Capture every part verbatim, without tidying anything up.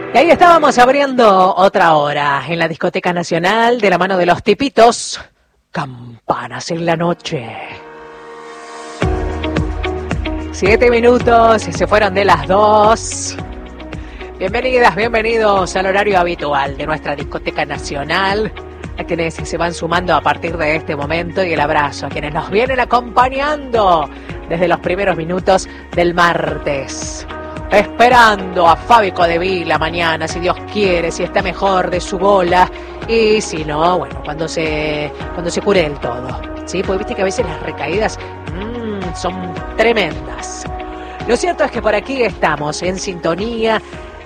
Y ahí estábamos abriendo otra hora en la Discoteca Nacional de la mano de los tipitos. Campanas en la noche. Siete minutos y se fueron de las dos. Bienvenidas, bienvenidos al horario habitual de nuestra Discoteca Nacional. A quienes se van sumando a partir de este momento y el abrazo a quienes nos vienen acompañando desde los primeros minutos del martes. Esperando a Fabi Codevila mañana, si Dios quiere, si está mejor de su bola. Y si no, bueno, cuando se cuando se cure del todo. ¿Sí? Porque viste que a veces las recaídas mmm, son tremendas. Lo cierto es que por aquí estamos en sintonía,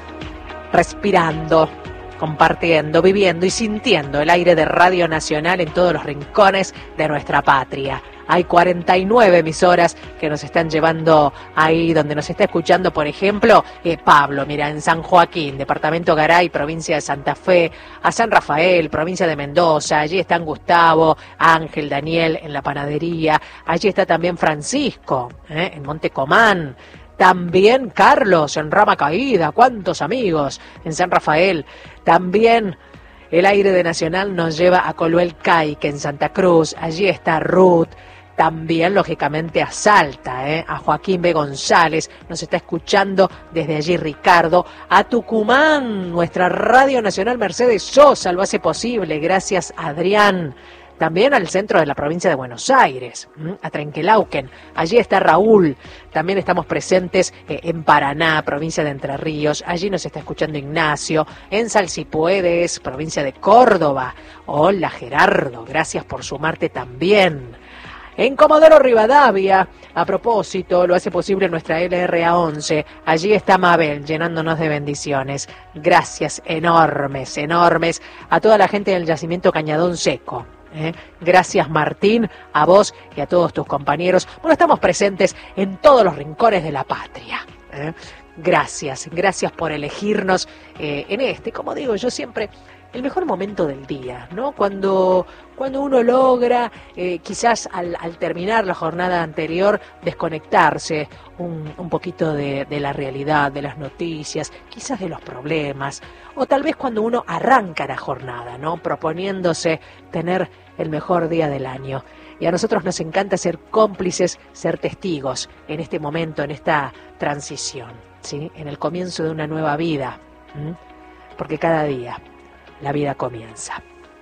respirando, compartiendo, viviendo y sintiendo el aire de Radio Nacional en todos los rincones de nuestra patria. Hay cuarenta y nueve emisoras que nos están llevando ahí, donde nos está escuchando, por ejemplo, eh, Pablo, mira, en San Joaquín, departamento Garay, provincia de Santa Fe, a San Rafael, provincia de Mendoza, allí están Gustavo, Ángel, Daniel, en la panadería, allí está también Francisco, eh, en Monte Comán, también Carlos, en Rama Caída, cuántos amigos, en San Rafael, también... El aire de Nacional nos lleva a Coluel Caique, en Santa Cruz, allí está Ruth, también lógicamente a Salta, ¿eh? A Joaquín B. González, nos está escuchando desde allí Ricardo, a Tucumán, nuestra Radio Nacional Mercedes Sosa lo hace posible, gracias Adrián. También al centro de la provincia de Buenos Aires, a Trenquelauquen, allí está Raúl, también estamos presentes eh, en Paraná, provincia de Entre Ríos, allí nos está escuchando Ignacio, en Salsipuedes, provincia de Córdoba, hola Gerardo, gracias por sumarte también. En Comodoro Rivadavia, a propósito, lo hace posible nuestra L R A once, allí está Mabel llenándonos de bendiciones, gracias enormes, enormes a toda la gente del yacimiento Cañadón Seco. ¿Eh? Gracias Martín, a vos y a todos tus compañeros. Bueno, estamos presentes en todos los rincones de la patria. ¿Eh? Gracias, gracias por elegirnos eh, en este, como digo yo siempre, el mejor momento del día, ¿no? Cuando, cuando uno logra, eh, quizás al, al terminar la jornada anterior, desconectarse un, un poquito de, de la realidad, de las noticias, quizás de los problemas, o tal vez cuando uno arranca la jornada, ¿no? Proponiéndose tener el mejor día del año. Y a nosotros nos encanta ser cómplices, ser testigos en este momento, en esta transición, ¿sí? En el comienzo de una nueva vida, ¿m? Porque cada día la vida comienza.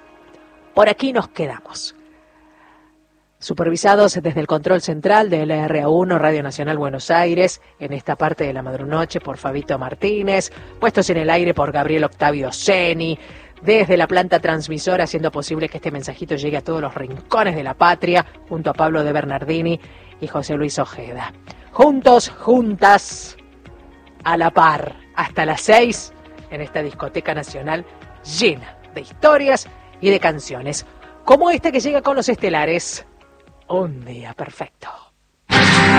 Por aquí nos quedamos. Supervisados desde el control central de L R A uno, Radio Nacional Buenos Aires, en esta parte de la madrunoche por Fabito Martínez, puestos en el aire por Gabriel Octavio Ceni, desde la planta transmisora, haciendo posible que este mensajito llegue a todos los rincones de la patria, junto a Pablo de Bernardini y José Luis Ojeda. Juntos, juntas, a la par, hasta las seis, en esta Discoteca Nacional llena de historias y de canciones, como esta que llega con los estelares. Un día perfecto.